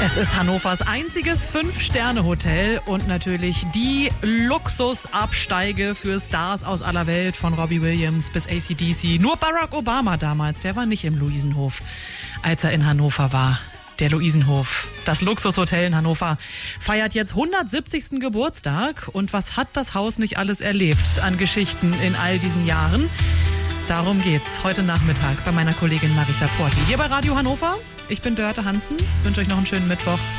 Es ist Hannovers einziges 5-Sterne-Hotel und natürlich die Luxusabsteige für Stars aus aller Welt, von Robbie Williams bis AC/DC. Nur Barack Obama damals, der war nicht im Luisenhof, als er in Hannover war. Der Luisenhof, das Luxushotel in Hannover, feiert jetzt 170. Geburtstag. Und was hat das Haus nicht alles erlebt an Geschichten in all diesen Jahren? Darum geht's heute Nachmittag bei meiner Kollegin Marisa Porti. Hier bei Radio Hannover. Ich bin Dörte Hansen, wünsche euch noch einen schönen Mittwoch.